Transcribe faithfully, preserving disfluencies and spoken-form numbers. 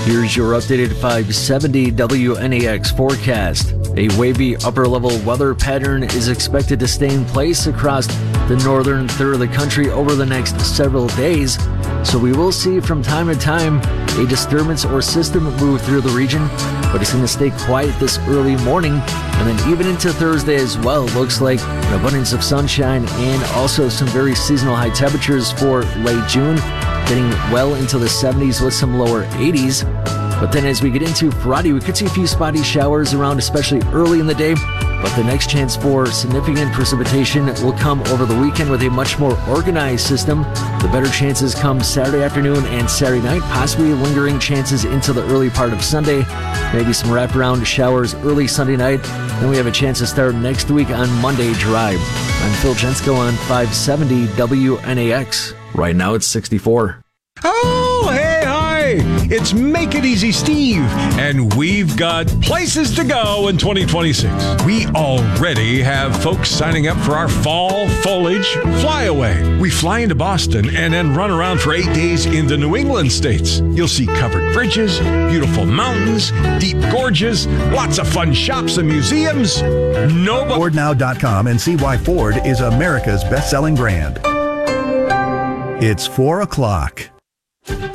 Here's your updated five seventy W N A X forecast. A wavy upper-level weather pattern is expected to stay in place across the northern third of the country over the next several days. So we will see from time to time a disturbance or system move through the region, but it's going to stay quiet this early morning. And then even into Thursday as well, looks like an abundance of sunshine and also some very seasonal high temperatures for late June, getting well into the seventies with some lower eighties. But then as we get into Friday, we could see a few spotty showers around, especially early in the day. But the next chance for significant precipitation will come over the weekend with a much more organized system. The better chances come Saturday afternoon and Saturday night, possibly lingering chances into the early part of Sunday. Maybe some wraparound showers early Sunday night. Then we have a chance to start next week on Monday dry. I'm Phil Jensko on five seventy W N A X. Right now it's sixty-four. Oh, hey, hi! It's Make It Easy Steve, and we've got places to go in twenty twenty-six. We already have folks signing up for our fall foliage flyaway. We fly into Boston and then run around for eight days in the New England states. You'll see covered bridges, beautiful mountains, deep gorges, lots of fun shops and museums. Nobody. Ford Now dot com and see why Ford is America's best-selling brand. It's four o'clock.